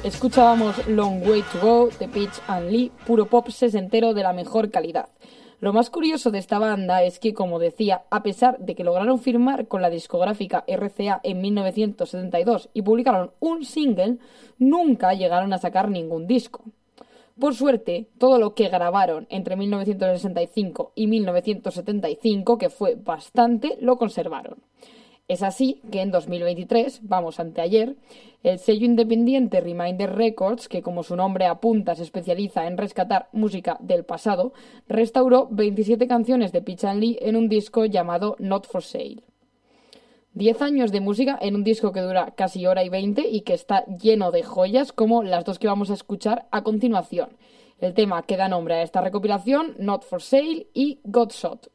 Escuchábamos Long Way to Go de Pitch and Lee, puro pop sesentero de la mejor calidad. Lo más curioso de esta banda es que, como decía, a pesar de que lograron firmar con la discográfica RCA en 1972 y publicaron un single, nunca llegaron a sacar ningún disco. Por suerte, todo lo que grabaron entre 1965 y 1975, que fue bastante, lo conservaron. Es así que en 2023, vamos anteayer, el sello independiente Reminder Records, que como su nombre apunta se especializa en rescatar música del pasado, restauró 27 canciones de Pitch and Lee en un disco llamado Not for Sale. 10 años de música en un disco que dura casi hora y 20 y que está lleno de joyas como las dos que vamos a escuchar a continuación. El tema que da nombre a esta recopilación, Not for Sale y Got Shot.